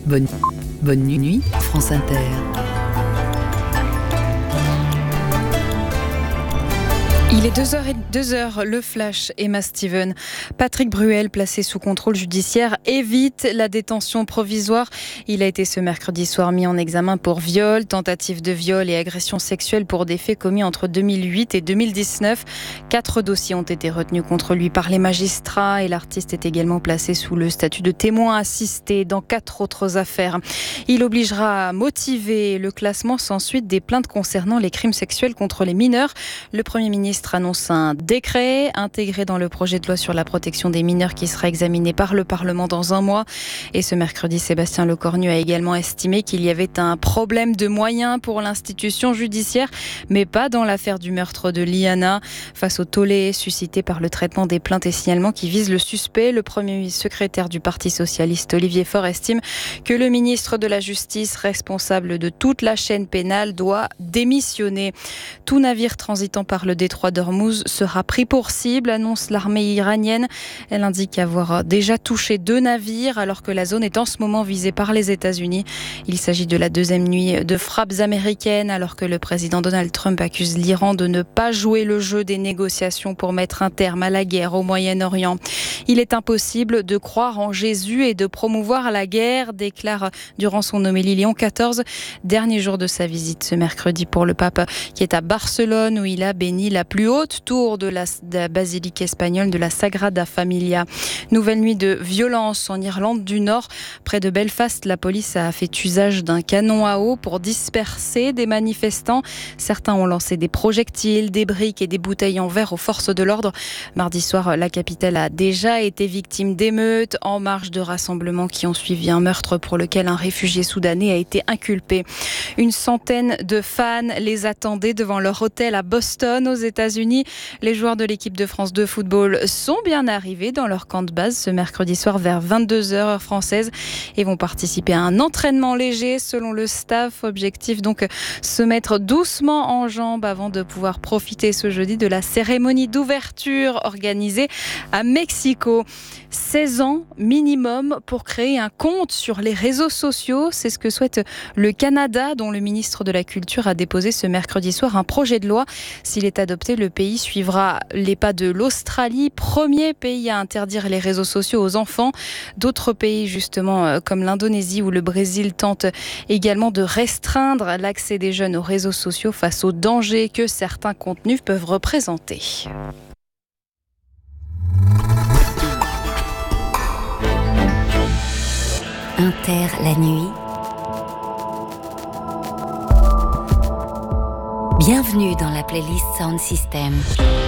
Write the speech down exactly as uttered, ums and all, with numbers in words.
Bonne, bonne nuit, France Inter. Il est deux heures, et deux heures, le flash, Emma Steven. Patrick Bruel, placé sous contrôle judiciaire, évite la détention provisoire. Il a été ce mercredi soir mis en examen pour viol, tentative de viol et agression sexuelle pour des faits commis entre deux mille huit et deux mille dix-neuf. Quatre dossiers ont été retenus contre lui par les magistrats et l'artiste est également placé sous le statut de témoin assisté dans quatre autres affaires. Il obligera à motiver le classement sans suite des plaintes concernant les crimes sexuels contre les mineurs. Le Premier ministre annonce un décret intégré dans le projet de loi sur la protection des mineurs qui sera examiné par le Parlement dans un mois. Et ce mercredi, Sébastien Lecornu a également estimé qu'il y avait un problème de moyens pour l'institution judiciaire, mais pas dans l'affaire du meurtre de Liana. Face au tollé suscité par le traitement des plaintes et signalements qui visent le suspect, le premier secrétaire du Parti socialiste, Olivier Faure, estime que le ministre de la Justice, responsable de toute la chaîne pénale, doit démissionner. Tout navire transitant par le détroit d'Ormuz sera pris pour cible, annonce l'armée iranienne. Elle indique avoir déjà touché deux navires alors que la zone est en ce moment visée par les États-Unis. Il s'agit de la deuxième nuit de frappes américaines alors que le président Donald Trump accuse l'Iran de ne pas jouer le jeu des négociations pour mettre un terme à la guerre au Moyen-Orient. Il est impossible de croire en Jésus et de promouvoir la guerre, déclare durant son homélie Léon quatorze, dernier jour de sa visite ce mercredi pour le pape qui est à Barcelone où il a béni la plus haute tour de la, de la basilique espagnole de la Sagrada Familia. Nouvelle nuit de violence en Irlande du Nord. Près de Belfast, la police a fait usage d'un canon à eau pour disperser des manifestants. Certains ont lancé des projectiles, des briques et des bouteilles en verre aux forces de l'ordre. Mardi soir, la capitale a déjà été victime d'émeutes en marge de rassemblements qui ont suivi un meurtre pour lequel un réfugié soudanais a été inculpé. Une centaine de fans les attendaient devant leur hôtel à Boston, aux États-Unis. Les joueurs de l'équipe de France de football sont bien arrivés dans leur camp de base ce mercredi soir vers vingt-deux heures heure française et vont participer à un entraînement léger selon le staff. Objectif donc se mettre doucement en jambes avant de pouvoir profiter ce jeudi de la cérémonie d'ouverture organisée à Mexico. seize ans minimum pour créer un compte sur les réseaux sociaux. C'est ce que souhaite le Canada, dont le ministre de la Culture a déposé ce mercredi soir un projet de loi. S'il est adopté, le pays suivra les pas de l'Australie, premier pays à interdire les réseaux sociaux aux enfants. D'autres pays, justement, comme l'Indonésie ou le Brésil, tentent également de restreindre l'accès des jeunes aux réseaux sociaux face aux dangers que certains contenus peuvent représenter. Inter la nuit. Bienvenue dans la playlist Sound System.